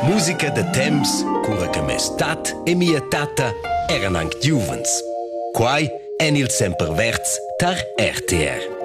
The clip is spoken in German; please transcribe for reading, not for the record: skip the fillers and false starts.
Musica de temps, cura che mes tat e mia tata eran anche giuvens. Quai en il semperverz tar RTR.